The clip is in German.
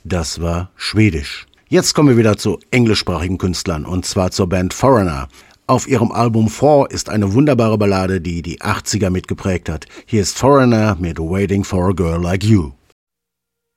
Das war Schwedisch. Jetzt kommen wir wieder zu englischsprachigen Künstlern und zwar zur Band Foreigner. Auf ihrem Album 4 ist eine wunderbare Ballade, die die 80er mitgeprägt hat. Hier ist Foreigner mit Waiting for a Girl Like You.